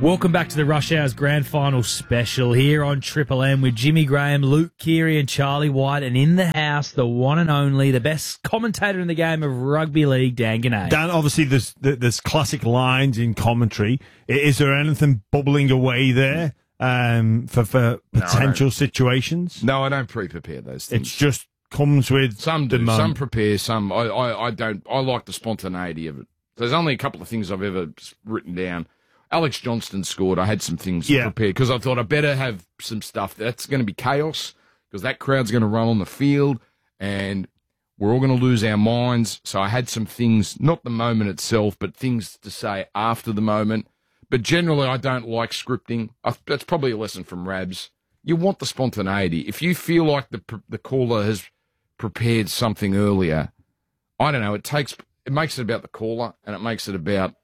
Welcome back to the Rush Hours Grand Final special here on Triple M with Jimmy Graham, Luke Keary and Charlie White. And in the house, the one and only, the best commentator in the game of rugby league, Dan Gannay. Dan, obviously there's classic lines in commentary. Is there anything bubbling away there for potential situations? No, I don't pre-prepare those things. It just comes with some do, some prepare, some I don't. I like the spontaneity of it. There's only a couple of things I've ever written down. Alex Johnston scored. I had some things prepared because I thought I better have some stuff. That's going to be chaos because that crowd's going to run on the field and we're all going to lose our minds. So I had some things, not the moment itself, but things to say after the moment. But generally, I don't like scripting. That's probably a lesson from Rabs. You want the spontaneity. If you feel like the caller has prepared something earlier, I don't know. It makes it about the caller and it makes it about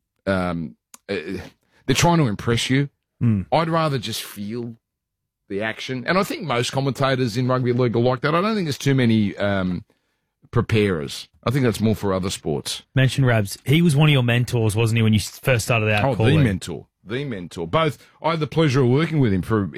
they're trying to impress you. I'd rather just feel the action. And I think most commentators in rugby league are like that. I don't think there's too many preparers. I think that's more for other sports. Mention Rabs. He was one of your mentors, wasn't he, when you first started out calling? The mentor. Both. I had the pleasure of working with him for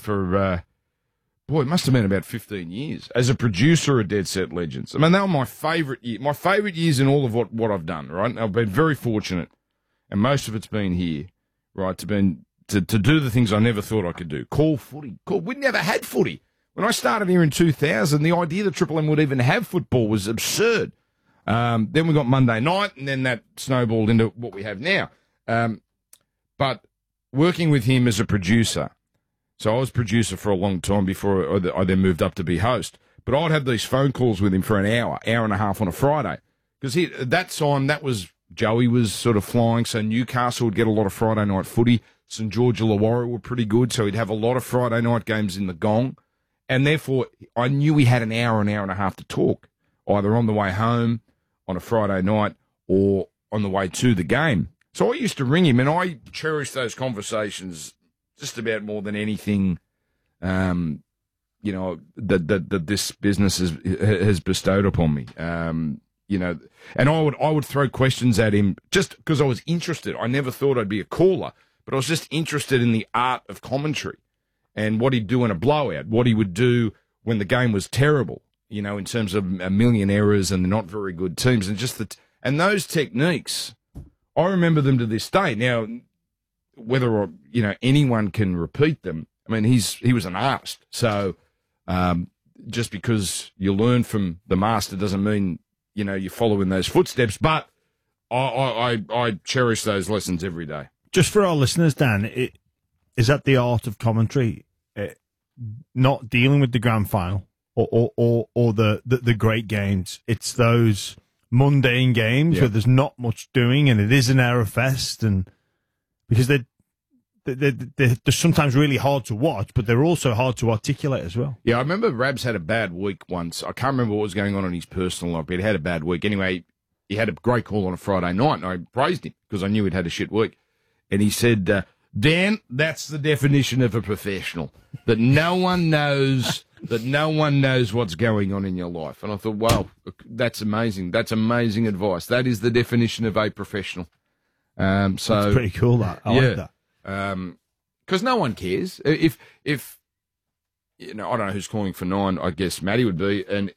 it must have been about 15 years as a producer of Dead Set Legends. I mean, they were my favourite year. My favourite years in all of what I've done, right? I've been very fortunate. And most of it's been here, right, to do the things I never thought I could do. Call footy. We never had footy. When I started here in 2000, the idea that Triple M would even have football was absurd. Then we got Monday night, and then that snowballed into what we have now. But working with him as a producer, so I was producer for a long time before I then moved up to be host. But I'd have these phone calls with him for an hour and a half on a Friday. Because at that time, Joey was sort of flying, so Newcastle would get a lot of Friday night footy. St George Illawarra were pretty good, so he'd have a lot of Friday night games in the Gong. And therefore, I knew he had an hour and a half to talk, either on the way home on a Friday night or on the way to the game. So I used to ring him, and I cherish those conversations just about more than anything, that this business has bestowed upon me. And I would throw questions at him just because I was interested. I never thought I'd be a caller, but I was just interested in the art of commentary and what he'd do in a blowout, what he would do when the game was terrible, in terms of a million errors and not very good teams, and and those techniques, I remember them to this day. Now, whether anyone can repeat them, I mean, he was an artist, so just because you learn from the master doesn't mean you follow in those footsteps, but I cherish those lessons every day. Just for our listeners, Dan, is that the art of commentary, not dealing with the grand final or the great games? It's those mundane games where there's not much doing and it is an error fest, and because they're sometimes really hard to watch, but they're also hard to articulate as well. Yeah, I remember Rabs had a bad week once. I can't remember what was going on in his personal life, but he had a bad week. Anyway, he had a great call on a Friday night, and I praised him because I knew he'd had a shit week. And he said, Dan, that's the definition of a professional, that no one knows what's going on in your life. And I thought, wow, that's amazing. That's amazing advice. That is the definition of a professional. That's pretty cool, that. I like that. Because no one cares. If I don't know who's calling for 9, I guess Matty would be, and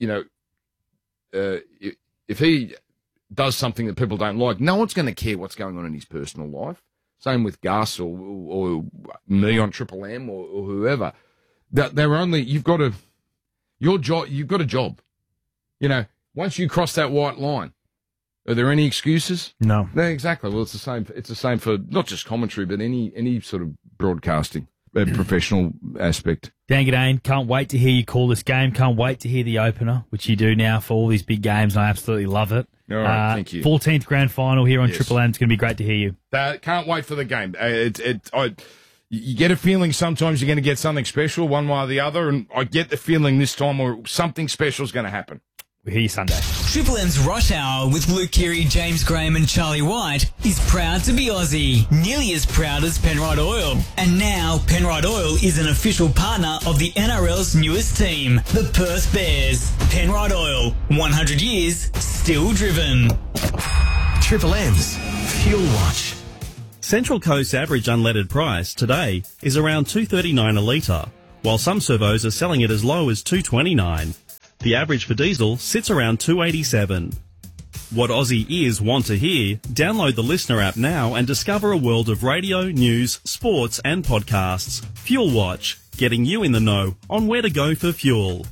if he does something that people don't like, no one's going to care what's going on in his personal life. Same with Gus or me on Triple M or whoever. You've got a job. Once you cross that white line, are there any excuses? No. Exactly. Well, it's the same. It's the same for not just commentary, but any sort of broadcasting, professional aspect. Dan Gannay, can't wait to hear you call this game. Can't wait to hear the opener, which you do now for all these big games. I absolutely love it. All right, thank you. 14th grand final here on Triple M. It's going to be great to hear you. Can't wait for the game. You get a feeling sometimes you're going to get something special one way or the other, and I get the feeling this time where something special is going to happen. We'll hear you Sunday. Triple M's Rush Hour with Luke Keary, James Graham and Charlie White is proud to be Aussie. Nearly as proud as Penrite Oil. And now Penrite Oil is an official partner of the NRL's newest team, the Perth Bears. Penrite Oil, 100 years, still driven. Triple M's Fuel Watch. Central Coast's average unleaded price today is around $2.39 a litre, while some servos are selling it as low as $2.29. The average for diesel sits around $2.87. What Aussie ears want to hear? Download the Listener app now and discover a world of radio, news, sports and podcasts. Fuel Watch, getting you in the know on where to go for fuel.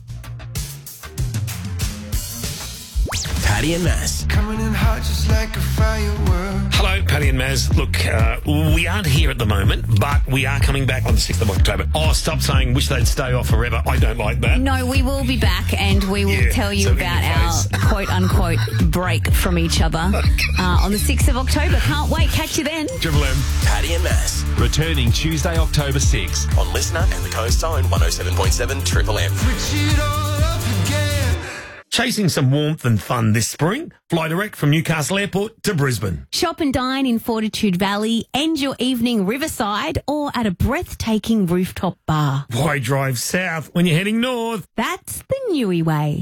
Paddy and Maz. Coming in hot just like a firework. Hello, Paddy and Maz. Look, we aren't here at the moment, but we are coming back on the 6th of October. Oh, stop saying wish they'd stay off forever. I don't like that. No, we will be back and we will tell you about our quote-unquote break from each other on the 6th of October. Can't wait. Catch you then. Triple M. Paddy and Maz. Returning Tuesday, October 6th. On Listener and the Coast Zone 107.7 Triple M. Switch it all up again. Chasing some warmth and fun this spring? Fly direct from Newcastle Airport to Brisbane. Shop and dine in Fortitude Valley, end your evening riverside or at a breathtaking rooftop bar. Why drive south when you're heading north? That's the Newey way.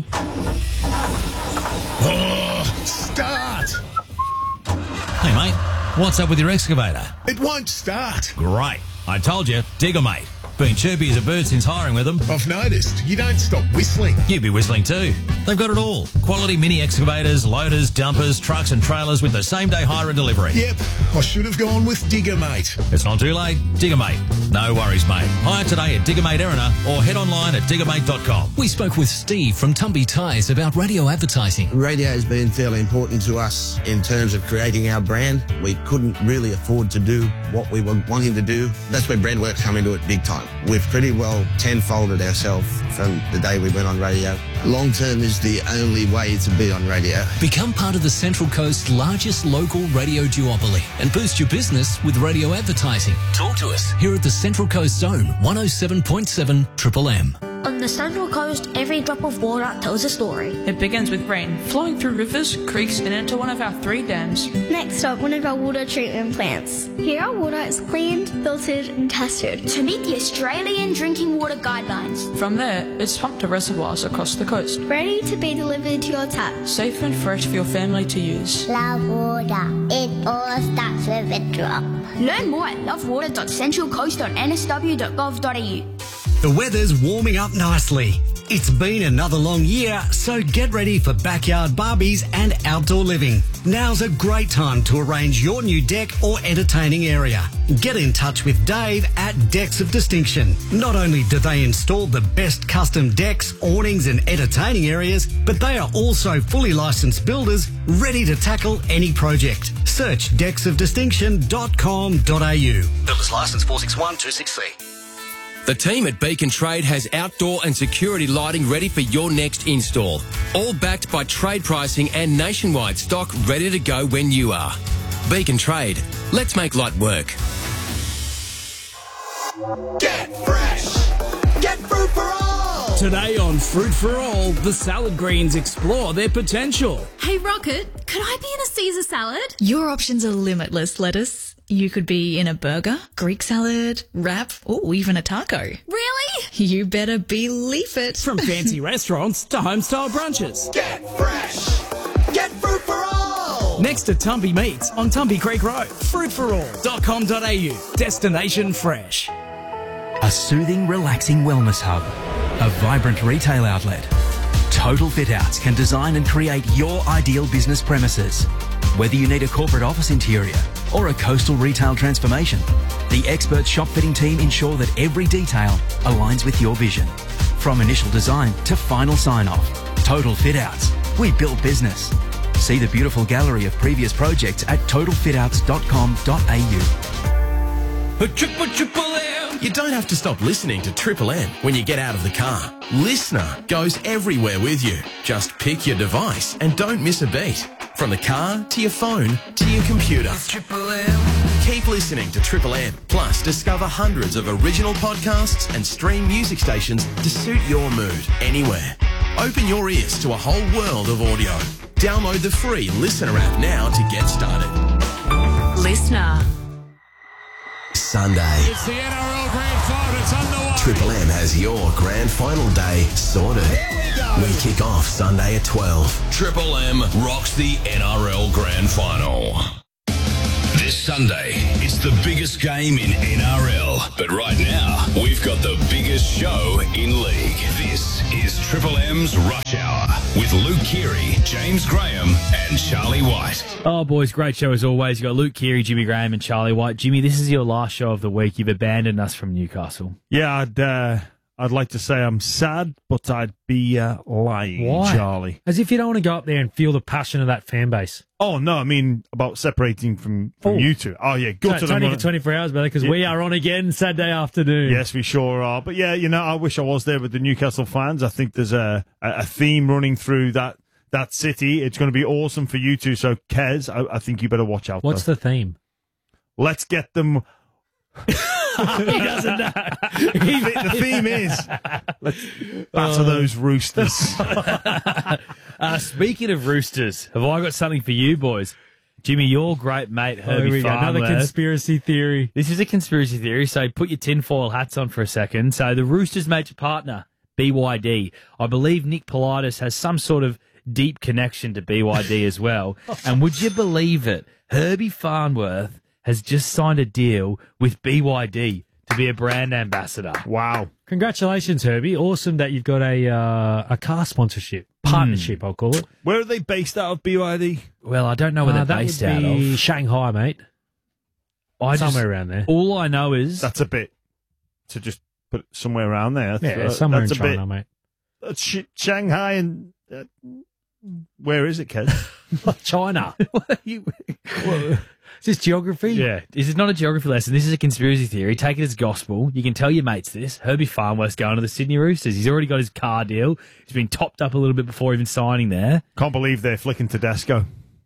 Oh, start! Hey, mate, what's up with your excavator? It won't start. Great. I told you, Digger Mate. Been chirpy as a bird since hiring with them. I've noticed. You don't stop whistling. You'd be whistling too. They've got it all. Quality mini excavators, loaders, dumpers, trucks and trailers with the same-day hire and delivery. Yep, I should have gone with Digger Mate. It's not too late. Digger Mate. No worries, mate. Hire today at Digger Mate Erina or head online at diggermate.com. We spoke with Steve from Tumby Tyres about radio advertising. Radio has been fairly important to us in terms of creating our brand. We couldn't really afford to do what we were wanting to do. That's where Brandworks come into it big time. We've pretty well tenfolded ourselves from the day we went on radio. Long term is the only way to be on radio. Become part of the Central Coast's largest local radio duopoly and boost your business with radio advertising. Talk to us here at the Central Coast Zone 107.7 Triple M. On the Central Coast, every drop of water tells a story. It begins with rain, flowing through rivers, creeks, and into one of our 3 dams. Next up, one of our water treatment plants. Here our water is cleaned, filtered, and tested to meet the Australian Drinking Water Guidelines. From there, it's pumped to reservoirs across the coast. Ready to be delivered to your tap. Safe and fresh for your family to use. Love water. It all starts with a drop. Learn more at lovewater.centralcoast.nsw.gov.au. The weather's warming up nicely. It's been another long year, so get ready for backyard barbies and outdoor living. Now's a great time to arrange your new deck or entertaining area. Get in touch with Dave at Decks of Distinction. Not only do they install the best custom decks, awnings and entertaining areas, but they are also fully licensed builders ready to tackle any project. Search decksofdistinction.com.au. Builders Licence 461263. The team at Beacon Trade has outdoor and security lighting ready for your next install. All backed by trade pricing and nationwide stock ready to go when you are. Beacon Trade. Let's make light work. Get fresh! Get fruit for all! Today on Fruit for All, the salad greens explore their potential. Hey Rocket, could I be in a Caesar salad? Your options are limitless, lettuce. You could be in a burger, Greek salad, wrap, or even a taco. Really? You better believe it. From fancy restaurants to home-style brunches. Get fresh! Get fruit for all! Next to Tumby Meats on Tumby Creek Road. Fruitforall.com.au. Destination fresh. A soothing, relaxing wellness hub. A vibrant retail outlet. Total Fit Outs can design and create your ideal business premises. Whether you need a corporate office interior or a coastal retail transformation, the expert shop fitting team ensure that every detail aligns with your vision. From initial design to final sign-off, Total Fit Outs. We build business. See the beautiful gallery of previous projects at totalfitouts.com.au. Triple M. You don't have to stop listening to Triple M when you get out of the car. Listener goes everywhere with you. Just pick your device and don't miss a beat. From the car to your phone to your computer. Triple M. Keep listening to Triple M. Plus, discover hundreds of original podcasts and stream music stations to suit your mood anywhere. Open your ears to a whole world of audio. Download the free Listener app now to get started. Listener. Sunday. It's the NRL Grand Final. It's underway. Triple M has your Grand Final day sorted. We kick off Sunday at 12. Triple M rocks the NRL Grand Final. This Sunday, it's the biggest game in NRL. But right now, we've got the biggest show in league. This is Triple M's Rush Hour with Luke Keary, James Graham and Charlie White. Oh, boys, great show as always. You've got Luke Keary, Jimmy Graham and Charlie White. Jimmy, this is your last show of the week. You've abandoned us from Newcastle. Yeah, I'd like to say I'm sad, but I'd be lying, Why? Charlie. As if you don't want to go up there and feel the passion of that fan base. Oh, no, I mean about separating from you two. Oh, yeah, It's only for 24 hours, brother, because we are on again Saturday afternoon. Yes, we sure are. But yeah, I wish I was there with the Newcastle fans. I think there's a theme running through that city. It's going to be awesome for you two. So, Kez, I think you better watch out. What's the theme? Let's get them... He doesn't know. The theme is batter those Roosters. Speaking of Roosters, have I got something for you, boys? Jimmy, your great mate, Herbie Farnworth. Another conspiracy theory. This is a conspiracy theory, so put your tinfoil hats on for a second. So the Roosters' major partner, BYD. I believe Nick Politis has some sort of deep connection to BYD as well. And would you believe it? Herbie Farnworth has just signed a deal with BYD to be a brand ambassador. Wow. Congratulations, Herbie. Awesome that you've got a car sponsorship. Partnership, I'll call it. Where are they based out of, BYD? Well, I don't know where they're based out of. Shanghai, mate. Somewhere around there. All I know is... That's a bit to just put it somewhere around there. Somewhere that's in China, mate. That's Shanghai and... where is it, Kez? China. What are you... Is this geography? Yeah. This is not a geography lesson. This is a conspiracy theory. Take it as gospel. You can tell your mates this. Herbie Farnworth's going to the Sydney Roosters. He's already got his car deal. He's been topped up a little bit before even signing there. Can't believe they're flicking Tedesco.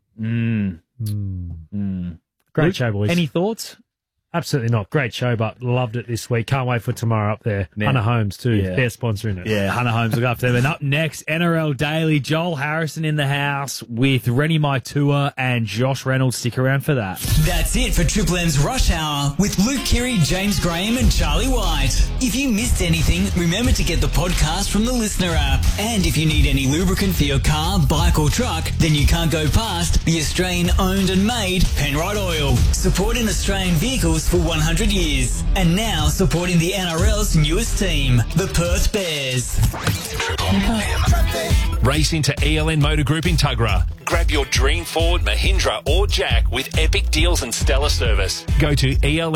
Great show, boys. Any thoughts? Absolutely not. Great show, but loved it this week. Can't wait for tomorrow up there. Yeah. Hunter Holmes, too. Yeah. They're sponsoring it. Yeah, Hunter Holmes look after them. And up next, NRL Daily, Joel Harrison in the house with Rennie Maitua and Josh Reynolds. Stick around for that. That's it for Triple M's Rush Hour with Luke Keary, James Graham and Charlie White. If you missed anything, remember to get the podcast from the Listener app. And if you need any lubricant for your car, bike or truck, then you can't go past the Australian-owned and made Penrite Oil. Supporting Australian vehicles for 100 years. And now supporting the NRL's newest team, the Perth Bears. Race into ELN Motor Group in Tuggerah. Grab your dream Ford, Mahindra or Jack with epic deals and stellar service. Go to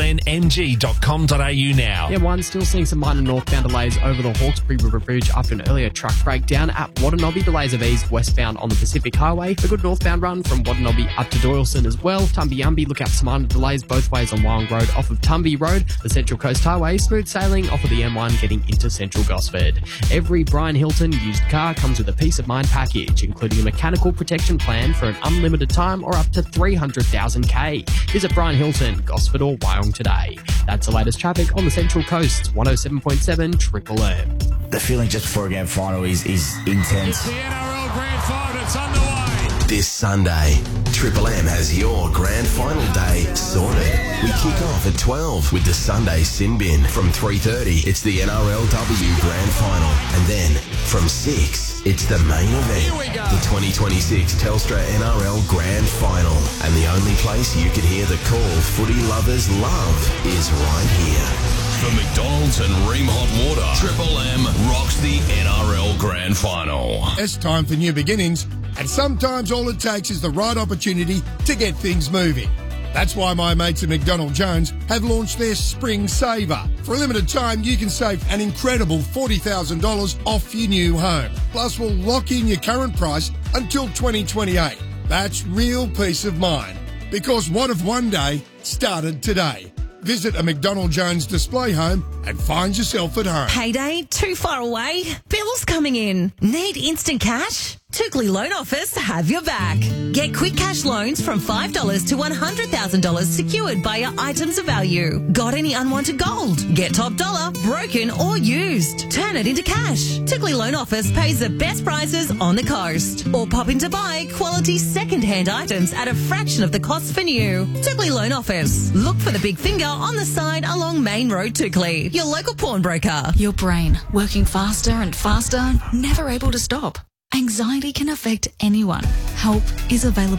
elnmg.com.au now. M1 still seeing some minor northbound delays over the Hawkesbury River Bridge after an earlier truck breakdown at Watanabe. Delays have eased westbound on the Pacific Highway. A good northbound run from Watanabe up to Doyleson as well. Tumby look out for some minor delays both ways on Wyong Road off of Tumby Road. The Central Coast Highway, smooth sailing off of the M1 getting into Central Gosford. Every Brian Hilton used car comes with a peace of mind package, including a mechanical protection plan for an unlimited time or up to 300,000k. Visit Brian Hilton, Gosford or Wyong today. That's the latest traffic on the Central Coast. 107.7 Triple M. The feeling just before a grand final is intense. The NRL Grand Final, it's underway. This Sunday, Triple M has your grand final day sorted. We kick off at 12 with the Sunday Sin Bin. From 3:30, it's the NRLW Grand Final. And then from 6, it's the main event, the 2026 Telstra NRL Grand Final. And the only place you can hear the call footy lovers love is right here. For McDonald's and Ream Hot Water, Triple M rocks the NRL Grand Final. It's time for new beginnings, and sometimes all it takes is the right opportunity to get things moving. That's why my mates at McDonald Jones have launched their Spring Saver. For a limited time, you can save an incredible $40,000 off your new home. Plus, we'll lock in your current price until 2028. That's real peace of mind. Because what if one day started today? Visit a McDonald Jones display home and find yourself at home. Payday too far away? Bills coming in? Need instant cash? Tookley Loan Office have your back. Get quick cash loans from $5 to $100,000 secured by your items of value. Got any unwanted gold? Get top dollar, broken or used. Turn it into cash. Tookley Loan Office pays the best prices on the coast. Or pop in to buy quality second-hand items at a fraction of the cost for new. Tookley Loan Office. Look for the big finger on the side along Main Road, Tookley. Your local pawnbroker. Your brain working faster and faster, never able to stop. Anxiety can affect anyone. Help is available.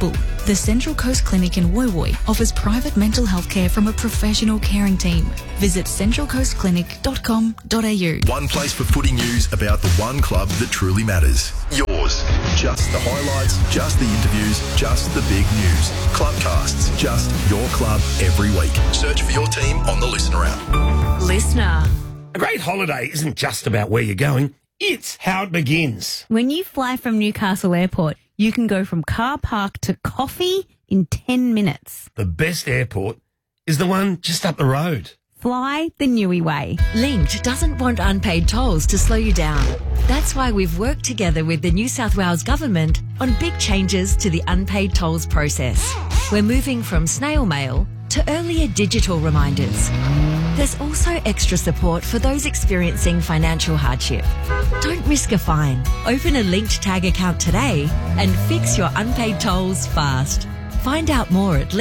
The Central Coast Clinic in Woy Woy offers private mental health care from a professional caring team. Visit centralcoastclinic.com.au. One place for footy news about the one club that truly matters. Yours. Just the highlights, just the interviews, just the big news. Clubcasts, just your club every week. Search for your team on the Listener app. Listener. A great holiday isn't just about where you're going, it's how it begins. When you fly from Newcastle Airport, you can go from car park to coffee in 10 minutes. The best airport is the one just up the road. Fly the Newey way. Linked doesn't want unpaid tolls to slow you down. That's why we've worked together with the New South Wales Government on big changes to the unpaid tolls process. We're moving from snail mail to earlier digital reminders. There's also extra support for those experiencing financial hardship. Don't risk a fine. Open a Linked Tag account today and fix your unpaid tolls fast. Find out more at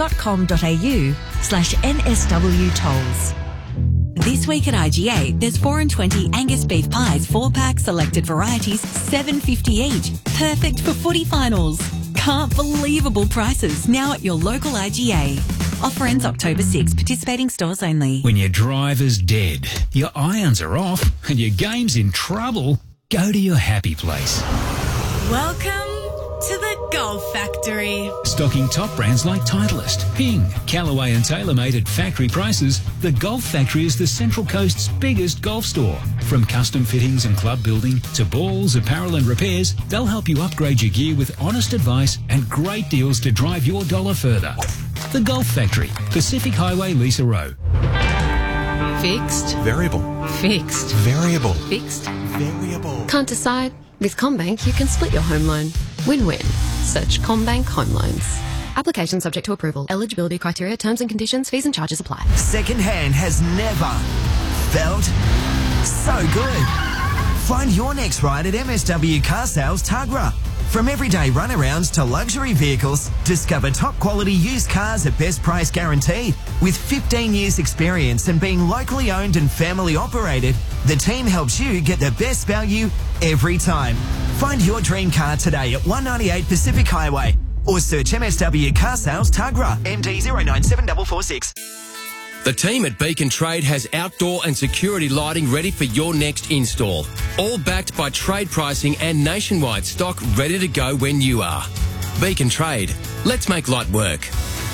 linked.com.au/NSW tolls. This week at IGA, there's 4 and 20 Angus beef pies, 4-pack, selected varieties, $7.50 each. Perfect for footy finals. Can't believable prices now at your local IGA. Offer ends October 6. Participating stores only. When your driver's dead, your irons are off, and your game's in trouble, go to your happy place. Welcome to the Golf Factory. Stocking top brands like Titleist, Ping, Callaway and TaylorMade at factory prices, the Golf Factory is the Central Coast's biggest golf store. From custom fittings and club building to balls, apparel and repairs, they'll help you upgrade your gear with honest advice and great deals to drive your dollar further. The Golf Factory, Pacific Highway, Lisa Rowe. Fixed. Variable. Fixed. Variable. Fixed. Variable. Can't decide? With CommBank, you can split your home loan. Win-win. Search CommBank Home Loans. Application subject to approval. Eligibility criteria, terms and conditions, fees and charges apply. Second-hand has never felt so good. Find your next ride at MSW Car Sales Tuggerah. From everyday runarounds to luxury vehicles, discover top quality used cars at best price guaranteed. With 15 years experience and being locally owned and family operated, the team helps you get the best value every time. Find your dream car today at 198 Pacific Highway or search MSW Car Sales Tuggerah, MD 097446. The team at Beacon Trade has outdoor and security lighting ready for your next install. All backed by trade pricing and nationwide stock ready to go when you are. Beacon Trade. Let's make light work.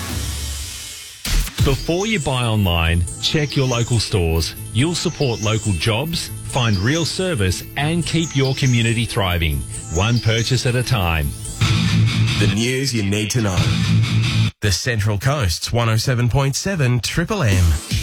Before you buy online, check your local stores. You'll support local jobs, find real service and keep your community thriving. One purchase at a time. The news you need to know. The Central Coast's 107.7 Triple M.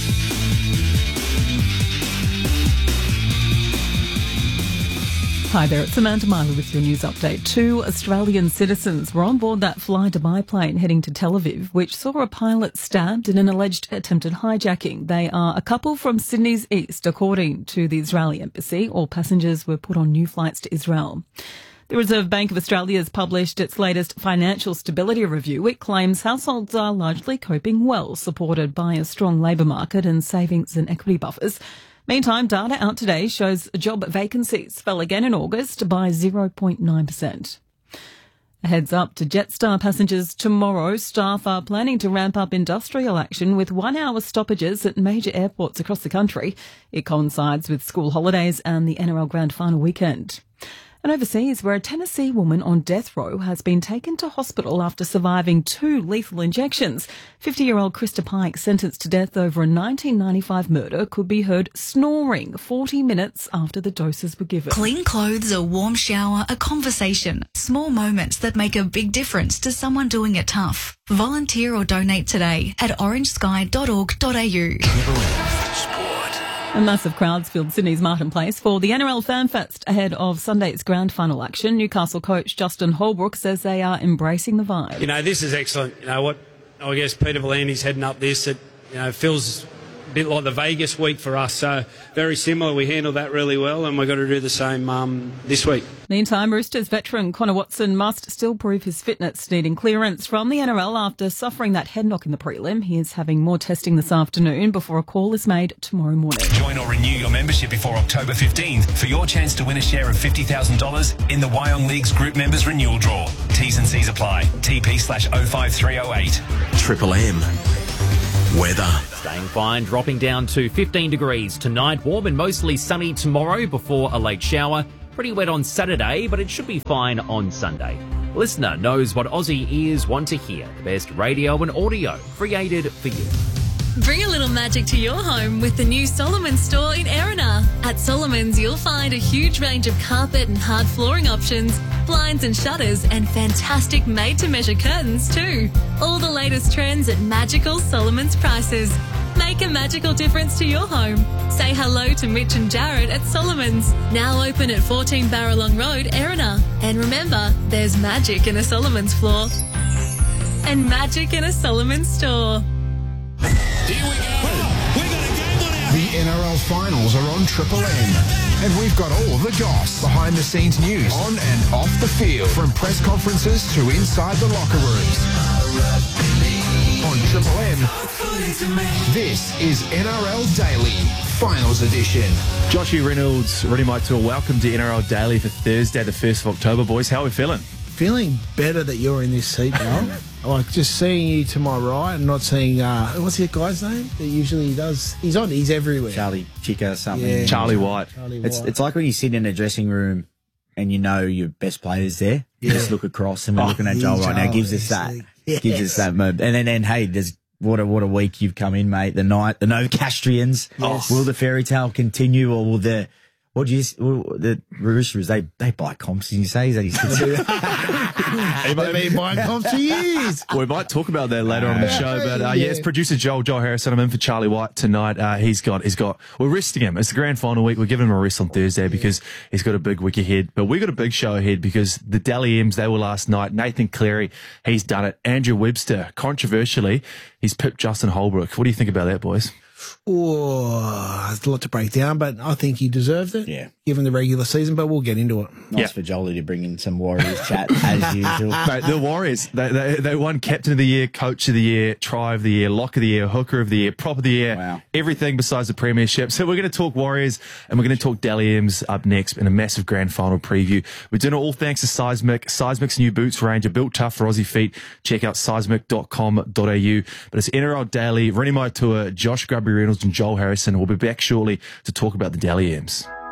Hi there, it's Amanda Miley with your news update. 2 Australian citizens were on board that Fly Dubai plane heading to Tel Aviv, which saw a pilot stabbed in an alleged attempted hijacking. They are a couple from Sydney's east, according to the Israeli embassy. All passengers were put on new flights to Israel. The Reserve Bank of Australia has published its latest financial stability review. It claims households are largely coping well, supported by a strong labour market and savings and equity buffers. Meantime, data out today shows job vacancies fell again in August by 0.9%. A heads up to Jetstar passengers tomorrow. Staff are planning to ramp up industrial action with 1-hour stoppages at major airports across the country. It coincides with school holidays and the NRL Grand Final weekend. And overseas, where a Tennessee woman on death row has been taken to hospital after surviving 2 lethal injections. 50-year-old Krista Pike, sentenced to death over a 1995 murder, could be heard snoring 40 minutes after the doses were given. Clean clothes, a warm shower, a conversation. Small moments that make a big difference to someone doing it tough. Volunteer or donate today at orangesky.org.au. A massive crowds filled Sydney's Martin Place for the NRL Fan Fest ahead of Sunday's grand final action. Newcastle coach Justin Holbrook says they are embracing the vibe. You know, this is excellent. You know what? I guess Peter V'landys heading up this. It feels bit like the Vegas week for us. So very similar. We handled that really well, and we've got to do the same this week. Meantime, Roosters veteran Connor Watson must still prove his fitness, needing clearance from the NRL after suffering that head knock in the prelim. He is having more testing this afternoon before a call is made tomorrow morning. Join or renew your membership before October 15th for your chance to win a share of $50,000 in the Wyong League's Group Members Renewal Draw. T's and C's apply. TP/05308. Triple M. Weather. Staying fine, dropping down to 15 degrees tonight. Warm and mostly sunny tomorrow before a late shower. Pretty wet on Saturday, but it should be fine on Sunday. Listener knows what Aussie ears want to hear. The best radio and audio created for you. Bring a little magic to your home with the new Solomon store in Erina. At Solomon's, you'll find a huge range of carpet and hard flooring options, blinds and shutters, and fantastic made-to-measure curtains too. All the latest trends at magical Solomon's prices. Make a magical difference to your home. Say hello to Mitch and Jared at Solomon's. Now open at 14 Barralong Road, Erina. And remember, there's magic in a Solomon's floor. And magic in a Solomon's store. The NRL finals are on Triple M. And we've got all the goss, behind the scenes news, on and off the field, from press conferences to inside the locker rooms. On Triple M, this is NRL Daily, Finals Edition. Joshy Reynolds, Ready Mike Tour, welcome to NRL Daily for Thursday, the 1st of October. Boys, how are we feeling? Feeling better that you're in this seat, Noel. Like, just seeing you to my right and not seeing, what's the guy's name that usually does? He's everywhere. Charlie Chica or something. Yeah. Charlie White. It's like when you sit in a dressing room and you know your best player's there. You just look across and we're looking at Joel right now. Gives us that. Yes. Gives us that moment. And then hey, there's what a week you've come in, mate. The Novocastrians. Yes. Will the fairy tale continue, or will the the Roosters, they buy comps, did you say? Is that They've been buying comps for years. We might talk about that later on in the show, but yes, producer Joel Harrison, I'm in for Charlie White tonight. We're resting him. It's the grand final week. We're giving him a rest on Thursday because he's got a big week ahead, but we got a big show ahead because the Dally M's, they were last night. Nathan Cleary, he's done it. Andrew Webster, controversially, he's pipped Justin Holbrook. What do you think about that, boys? Oh, there's a lot to break down, but I think he deserved it. Yeah. Given the regular season, but we'll get into it. Nice for Jolie to bring in some Warriors chat as usual. Mate, the Warriors, they won Captain of the Year, Coach of the Year, Try of the Year, Lock of the Year, Hooker of the Year, Prop of the Year, everything besides the Premiership. So we're going to talk Warriors and we're going to talk Dally M's up next in a massive grand final preview. We're doing it all thanks to Seismic. Seismic's new boots range are built tough for Aussie feet. Check out seismic.com.au. But it's NRL Daily, Rennie Mai Tour, Josh Grubby Reynolds and Joel Harrison. We'll be back shortly to talk about the Dally M's.